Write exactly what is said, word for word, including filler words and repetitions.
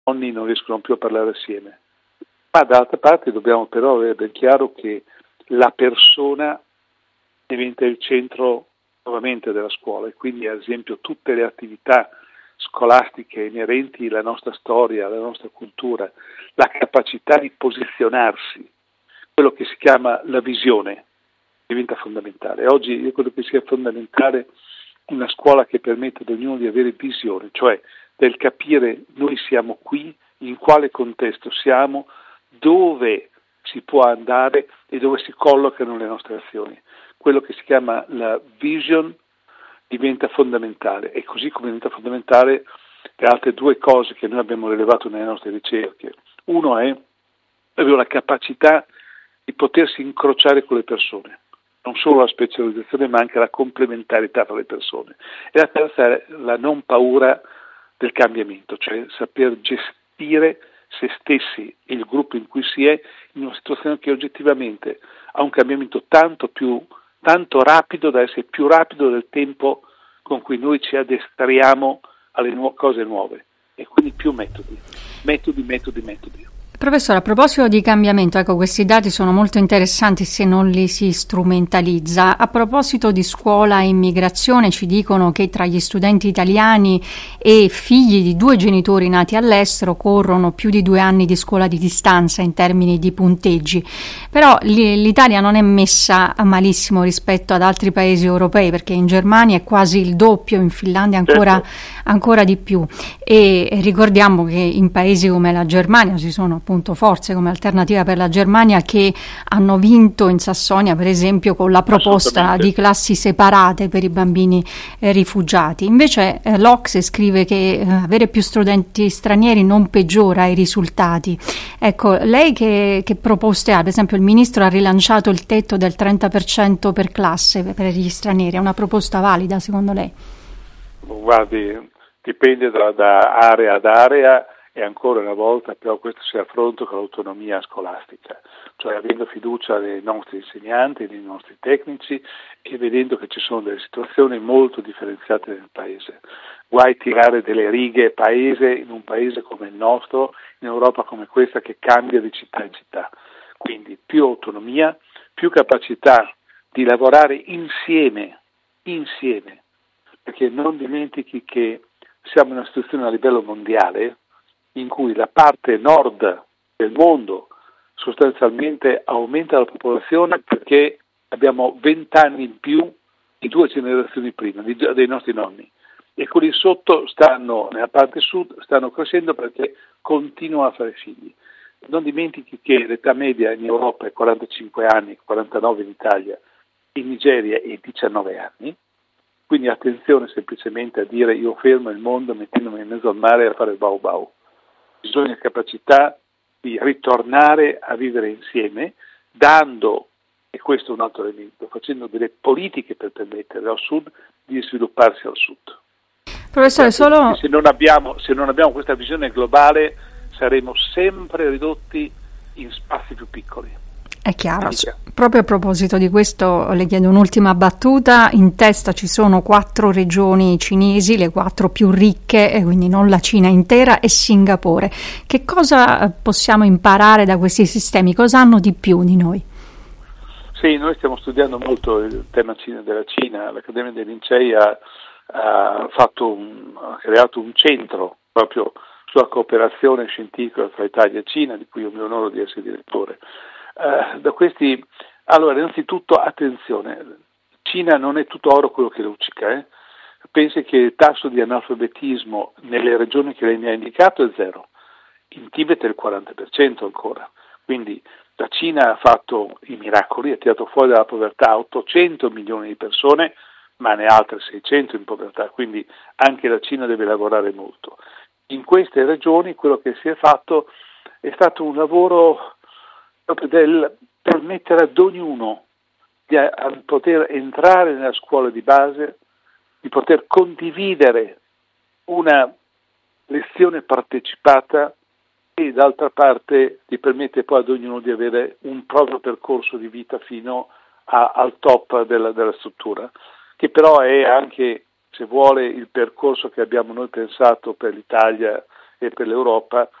nonni non riescono più a parlare assieme. Ma dall'altra parte dobbiamo però avere ben chiaro che la persona diventa il centro nuovamente della scuola e quindi ad esempio tutte le attività scolastiche inerenti alla nostra storia, alla nostra cultura, la capacità di posizionarsi, quello che si chiama la visione, diventa fondamentale. Oggi io credo che sia fondamentale una scuola che permetta ad ognuno di avere visione, cioè del capire noi siamo qui, in quale contesto siamo, dove si può andare e dove si collocano le nostre azioni. Quello che si chiama la vision diventa fondamentale e così come diventa fondamentale le altre due cose che noi abbiamo rilevato nelle nostre ricerche. Uno è avere la capacità di potersi incrociare con le persone, non solo la specializzazione ma anche la complementarità tra le persone. E la terza è la non paura del cambiamento, cioè saper gestire se stessi e il gruppo in cui si è in una situazione che oggettivamente ha un cambiamento tanto più tanto rapido da essere più rapido del tempo con cui noi ci addestriamo alle nu- cose nuove e quindi più metodi, metodi, metodi, metodi. Professore, a proposito di cambiamento, ecco, questi dati sono molto interessanti se non li si strumentalizza. A proposito di scuola e immigrazione, ci dicono che tra gli studenti italiani e figli di due genitori nati all'estero corrono più di due anni di scuola di distanza in termini di punteggi. Però l'Italia non è messa malissimo rispetto ad altri paesi europei, perché in Germania è quasi il doppio, in Finlandia ancora, certo. ancora di più. E ricordiamo che in paesi come la Germania ci sono appunto forze come Alternativa per la Germania che hanno vinto in Sassonia, per esempio, con la proposta di classi separate per i bambini eh, rifugiati. Invece eh, l'O C S E scrive che eh, avere più studenti stranieri non peggiora i risultati. Ecco, lei che, che proposte ha? Ad esempio il ministro ha rilanciato il tetto del trenta per cento per classe per gli stranieri. È una proposta valida secondo lei? Guardi, dipende da, da area ad area. E ancora una volta però questo si affronta con l'autonomia scolastica, cioè avendo fiducia nei nostri insegnanti, nei nostri tecnici e vedendo che ci sono delle situazioni molto differenziate nel paese. Guai tirare delle righe paese in un paese come il nostro, in Europa come questa che cambia di città in città. Quindi più autonomia, più capacità di lavorare insieme, insieme, perché non dimentichi che siamo in una situazione a livello mondiale in cui la parte nord del mondo sostanzialmente aumenta la popolazione perché abbiamo vent'anni in più di due generazioni prima, di, dei nostri nonni, e quelli sotto stanno, nella parte sud, stanno crescendo perché continuano a fare figli. Non dimentichi che l'età media in Europa è quarantacinque anni, quarantanove in Italia, in Nigeria è diciannove anni, quindi attenzione semplicemente a dire io fermo il mondo mettendomi in mezzo al mare a fare bau bau. Bisogna capacità di ritornare a vivere insieme, dando, e questo è un altro elemento, facendo delle politiche per permettere al sud di svilupparsi al sud. Professore, solo... se non abbiamo, se non abbiamo questa visione globale saremo sempre ridotti in spazi più piccoli. È chiaro. Proprio a proposito di questo le chiedo un'ultima battuta. In testa ci sono quattro regioni cinesi, le quattro più ricche, e quindi non la Cina intera, e Singapore. Che cosa possiamo imparare da questi sistemi? Cosa hanno di più di noi? Sì, noi stiamo studiando molto il tema della Cina. L'Accademia dei Lincei ha, ha, fatto un, ha creato un centro proprio sulla cooperazione scientifica tra Italia e Cina, di cui io mi onoro di essere direttore. Uh, da questi, allora, innanzitutto attenzione, Cina non è tutto oro quello che luccica, eh? Pensi che il tasso di analfabetismo nelle regioni che lei mi ha indicato è zero, in Tibet è il quaranta per cento ancora, quindi la Cina ha fatto i miracoli, ha tirato fuori dalla povertà ottocento milioni di persone, ma ne ha altre seicento in povertà, quindi anche la Cina deve lavorare molto. In queste regioni quello che si è fatto è stato un lavoro proprio del permettere ad ognuno di a, a poter entrare nella scuola di base, di poter condividere una lezione partecipata e d'altra parte di permettere poi ad ognuno di avere un proprio percorso di vita fino a, al top della, della struttura, che però è anche, se vuole, il percorso che abbiamo noi pensato per l'Italia e per l'Europa